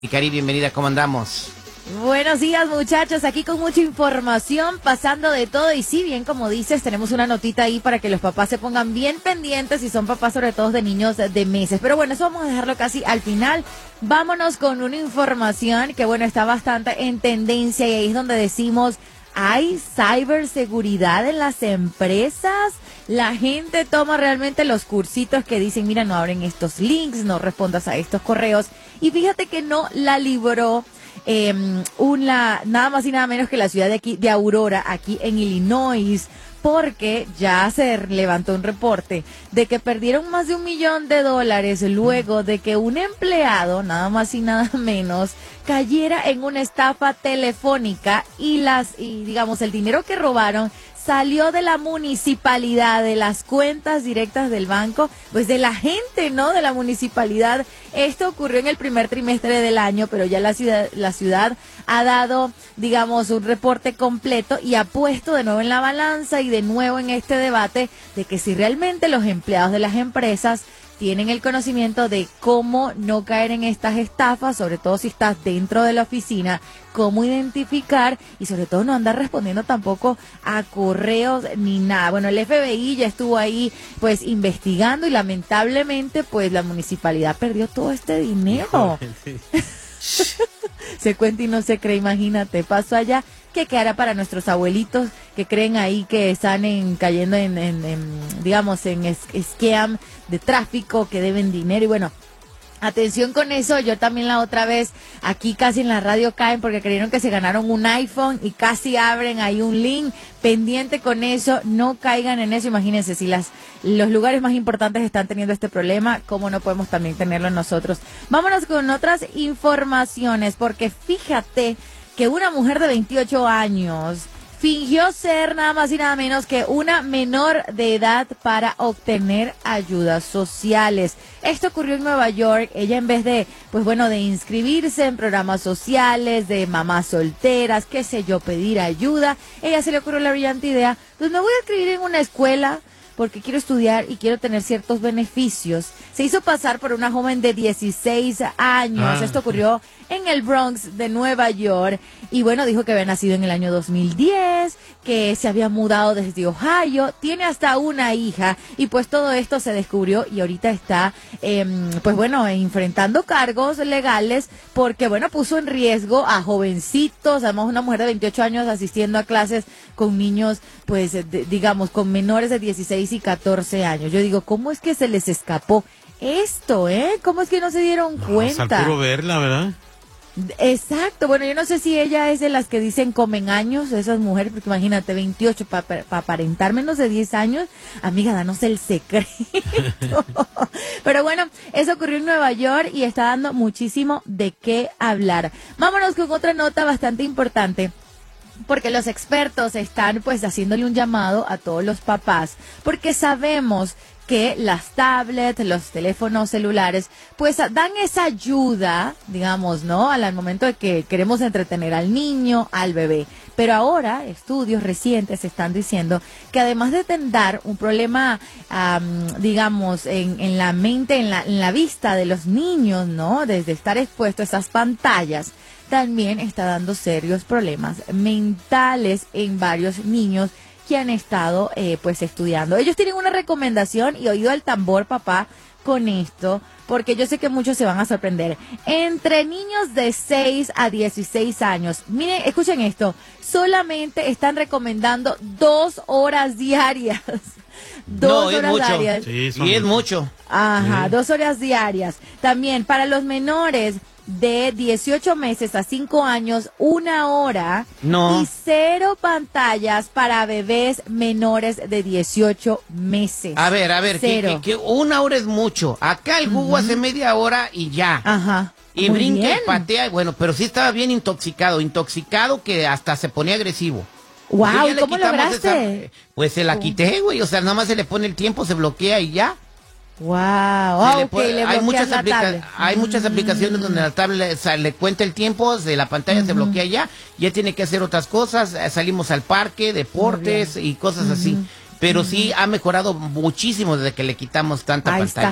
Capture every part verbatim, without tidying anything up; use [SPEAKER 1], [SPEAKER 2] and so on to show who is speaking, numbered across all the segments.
[SPEAKER 1] Y Cari, bienvenida, ¿cómo andamos?
[SPEAKER 2] Buenos días, muchachos, aquí con mucha información, pasando de todo, y sí, bien como dices, tenemos una notita ahí para que los papás se pongan bien pendientes, y son papás sobre todo de niños de meses, pero bueno, eso vamos a dejarlo casi al final. Vámonos con una información que bueno, está bastante en tendencia, y ahí es donde decimos, ¿hay ciberseguridad en las empresas? La gente toma realmente los cursitos que dicen, mira, no abren estos links, no respondas a estos correos, y fíjate que no la libró Eh, una, nada más y nada menos que la ciudad de aquí, de Aurora, aquí en Illinois, porque ya se levantó un reporte de que perdieron más de un millón de dólares luego de que un empleado, nada más y nada menos, cayera en una estafa telefónica y las, y digamos, el dinero que robaron salió de la municipalidad, de las cuentas directas del banco, pues de la gente, ¿no? De la municipalidad. Esto ocurrió en el primer trimestre del año, pero ya la ciudad, la ciudad ha dado, digamos, un reporte completo y ha puesto de nuevo en la balanza y de nuevo en este debate de que si realmente los empleados de las empresas tienen el conocimiento de cómo no caer en estas estafas, sobre todo si estás dentro de la oficina, cómo identificar y sobre todo no andar respondiendo tampoco a correos ni nada. Bueno, el F B I ya estuvo ahí pues investigando y lamentablemente pues la municipalidad perdió todo este dinero. Se cuenta y no se cree, imagínate, pasó allá. ¿Qué quedará para nuestros abuelitos que creen ahí que están en, cayendo en, en, en, digamos, en es, scam de tráfico, que deben dinero? Y bueno, atención con eso, yo también la otra vez aquí casi en la radio caen porque creyeron que se ganaron un iPhone y casi abren ahí un link. Pendiente con eso, no caigan en eso. Imagínense, si las los lugares más importantes están teniendo este problema, ¿cómo no podemos también tenerlo nosotros? Vámonos con otras informaciones, porque fíjate que una mujer de veintiocho años fingió ser nada más y nada menos que una menor de edad para obtener ayudas sociales. Esto ocurrió en Nueva York. Ella, en vez de, pues bueno, de inscribirse en programas sociales, de mamás solteras, qué sé yo, pedir ayuda, ella se le ocurrió la brillante idea, pues me voy a inscribir en una escuela porque quiero estudiar y quiero tener ciertos beneficios. Se hizo pasar por una joven de dieciséis años. Ah. Esto ocurrió en el Bronx de Nueva York. Y bueno, dijo que había nacido en el año dos mil diez, que se había mudado desde Ohio, tiene hasta una hija. Y pues todo esto se descubrió y ahorita está, eh, pues bueno, enfrentando cargos legales porque, bueno, puso en riesgo a jovencitos. Además, una mujer de veintiocho años asistiendo a clases con niños, pues, de, digamos, con menores de dieciséis y catorce años. Yo digo, ¿cómo es que se les escapó esto, eh? ¿Cómo es que no se dieron no, cuenta?
[SPEAKER 3] Al puro verla, ¿verdad?
[SPEAKER 2] Exacto. Bueno, yo no sé si ella es de las que dicen comen años, esas mujeres, porque imagínate, veintiocho para pa, pa aparentar menos de diez años. Amiga, danos el secreto. Pero bueno, eso ocurrió en Nueva York y está dando muchísimo de qué hablar. Vámonos con otra nota bastante importante, porque los expertos están pues haciéndole un llamado a todos los papás, porque sabemos que las tablets, los teléfonos celulares, pues dan esa ayuda, digamos, ¿no? Al momento de que queremos entretener al niño, al bebé. Pero ahora, estudios recientes están diciendo que además de dar un problema, um, digamos, en, en la mente, en la, en la vista de los niños, ¿no? Desde estar expuesto a esas pantallas, también está dando serios problemas mentales en varios niños que han estado eh, pues estudiando. Ellos tienen una recomendación y oído al tambor, papá, con esto, porque yo sé que muchos se van a sorprender. Entre niños de seis a dieciséis años, miren, escuchen esto, solamente están recomendando dos horas diarias. Dos
[SPEAKER 1] no,
[SPEAKER 2] horas
[SPEAKER 1] mucho.
[SPEAKER 2] diarias.
[SPEAKER 1] Sí, y es mucho.
[SPEAKER 2] Ajá,
[SPEAKER 1] sí.
[SPEAKER 2] dos horas diarias. También para los menores de dieciocho meses a cinco años, una hora.
[SPEAKER 1] No.
[SPEAKER 2] Y cero pantallas para bebés menores de dieciocho meses.
[SPEAKER 1] A ver, a ver,
[SPEAKER 2] cero.
[SPEAKER 1] Que, que, que una hora es mucho. Acá el jugo uh-huh. hace media hora y ya.
[SPEAKER 2] Ajá.
[SPEAKER 1] Y
[SPEAKER 2] Muy
[SPEAKER 1] brinca
[SPEAKER 2] bien.
[SPEAKER 1] y patea. Bueno, pero sí estaba bien intoxicado. Intoxicado que hasta se ponía agresivo.
[SPEAKER 2] Wow, ¿y cómo lograste?
[SPEAKER 1] Esa, pues se la quité, güey. O sea, nada más se le pone el tiempo, se bloquea y ya.
[SPEAKER 2] Wow, oh,
[SPEAKER 1] le
[SPEAKER 2] okay,
[SPEAKER 1] puede,
[SPEAKER 2] le
[SPEAKER 1] hay muchas
[SPEAKER 2] la
[SPEAKER 1] aplica hay mm. muchas aplicaciones donde la tablet, o sea, le cuenta el tiempo de la pantalla, uh-huh. se bloquea ya, ya tiene que hacer otras cosas, salimos al parque, deportes y cosas uh-huh. así. Pero uh-huh. sí ha mejorado muchísimo desde que le quitamos tanta
[SPEAKER 2] Ahí
[SPEAKER 1] pantalla.
[SPEAKER 2] Está.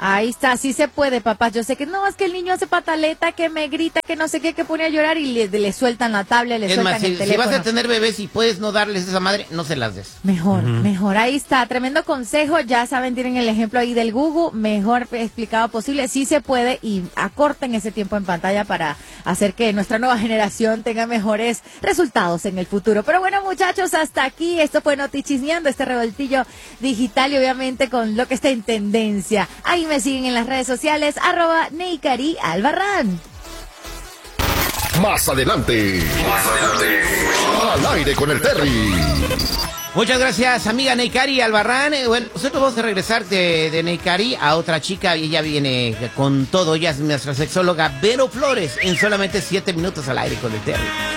[SPEAKER 2] Ahí está, sí se puede, papá. Yo sé que no, es que el niño hace pataleta, que me grita, que no sé qué, que pone a llorar y le, le sueltan la tablet, le
[SPEAKER 1] es
[SPEAKER 2] sueltan
[SPEAKER 1] más,
[SPEAKER 2] el
[SPEAKER 1] si,
[SPEAKER 2] teléfono.
[SPEAKER 1] si vas a tener bebés y puedes no darles esa madre, no se las des.
[SPEAKER 2] Mejor, uh-huh. mejor. Ahí está, tremendo consejo. Ya saben, tienen el ejemplo ahí del Google, mejor explicado posible. Sí se puede y acorten ese tiempo en pantalla para hacer que nuestra nueva generación tenga mejores resultados en el futuro. Pero bueno, muchachos, hasta aquí. Esto fue Notichismeando, este revoltillo digital y obviamente con lo que está en tendencia. Ahí me siguen en las redes sociales, arroba Neikari Albarrán.
[SPEAKER 3] Más adelante, más adelante, al aire con el Terry.
[SPEAKER 1] Muchas gracias, amiga Neikari Albarrán. Eh, bueno, nosotros vamos a regresar de, de Neikari a otra chica y ella viene con todo. Ella es nuestra sexóloga Vero Flores en solamente siete minutos al aire con el Terry.